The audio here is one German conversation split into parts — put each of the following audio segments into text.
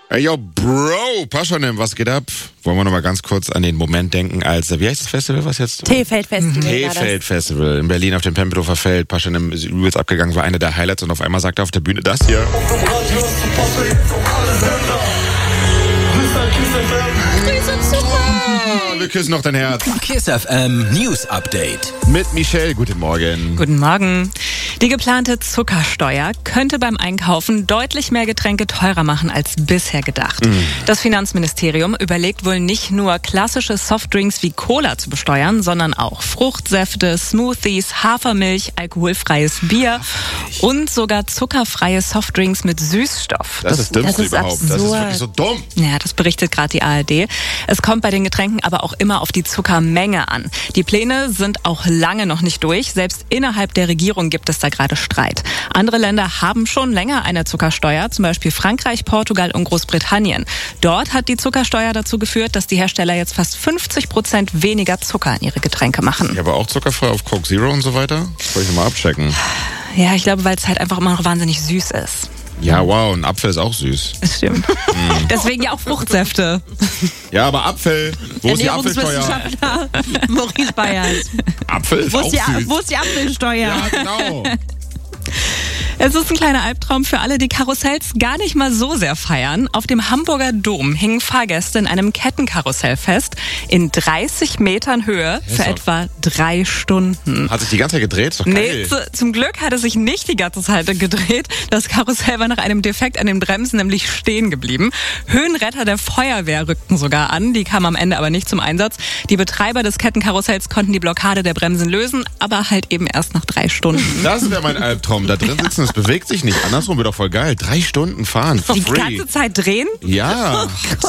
Ey, yo, Bro, Paschanim, was geht ab? Wollen wir noch mal ganz kurz an den Moment denken, als, wie heißt das Festival, was jetzt? T-Feld-Festival. T-Feld-Festival in Berlin auf dem Tempelhofer Feld. Paschanim ist übelst abgegangen, war eine der Highlights und auf einmal sagt er auf der Bühne das hier. Wir küssen noch dein Herz. KISS FM News Update. Mit Michelle, guten Morgen. Guten Morgen. Die geplante Zuckersteuer könnte beim Einkaufen deutlich mehr Getränke teurer machen als bisher gedacht. Das Finanzministerium überlegt wohl nicht nur klassische Softdrinks wie Cola zu besteuern, sondern auch Fruchtsäfte, Smoothies, Hafermilch, alkoholfreies Bier und sogar zuckerfreie Softdrinks mit Süßstoff. Das ist das Dümmste ist überhaupt. absurd. Das ist wirklich so dumm. Ja, das berichtet gerade die ARD. Es kommt bei den Getränken aber auch immer auf die Zuckermenge an. Die Pläne sind auch lange noch nicht durch. Selbst innerhalb der Regierung gibt es da gerade Streit. Andere Länder haben schon länger eine Zuckersteuer, zum Beispiel Frankreich, Portugal und Großbritannien. Dort hat die Zuckersteuer dazu geführt, dass die Hersteller jetzt fast 50% weniger Zucker in ihre Getränke machen. Ja, aber auch zuckerfrei auf Coke Zero und so weiter? Das wollte ich nochmal abchecken. Ja, ich glaube, weil es halt einfach immer noch wahnsinnig süß ist. Ja, wow, ein Apfel ist auch süß. Das stimmt. Deswegen ja auch Fruchtsäfte. Ja, aber Apfel, wo ist die Apfelsteuer? Ernährungswissenschaftler Maurice Bayern. Apfel ist auch süß. Wo ist die Apfelsteuer? Ja, genau. Es ist ein kleiner Albtraum für alle, die Karussells gar nicht mal so sehr feiern. Auf dem Hamburger Dom hingen Fahrgäste in einem Kettenkarussell fest, in 30 Metern Höhe für etwa 3 Stunden. Hat sich die ganze Zeit gedreht? Ist doch geil. Nee, zum Glück hat es sich nicht die ganze Zeit gedreht. Das Karussell war nach einem Defekt an den Bremsen nämlich stehen geblieben. Höhenretter der Feuerwehr rückten sogar an, die kamen am Ende aber nicht zum Einsatz. Die Betreiber des Kettenkarussells konnten die Blockade der Bremsen lösen, aber halt eben erst nach 3 Stunden. Das wäre mein Albtraum. Da drin sitzen, es bewegt sich nicht. Andersrum wäre doch voll geil. 3 Stunden fahren, for Die free. ganze Zeit drehen? Ja.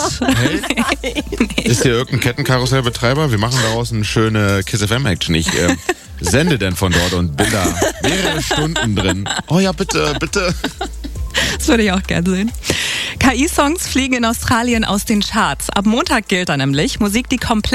Hey? Ist hier irgendein Kettenkarussellbetreiber? Wir machen daraus eine schöne Kiss FM Action. Ich sende denn von dort und bin da mehrere Stunden drin. Oh ja, bitte, bitte. Das würde ich auch gern sehen. KI-Songs fliegen in Australien aus den Charts. Ab Montag gilt da nämlich Musik, die komplett